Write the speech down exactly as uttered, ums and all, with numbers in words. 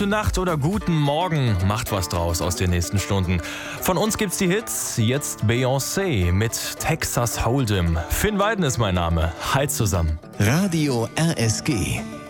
Gute Nacht oder guten Morgen. Macht was draus aus den nächsten Stunden. Von uns gibt's die Hits. Jetzt Beyoncé mit Texas Hold'em. Finn Weiden ist mein Name. Hi zusammen. Radio R S G.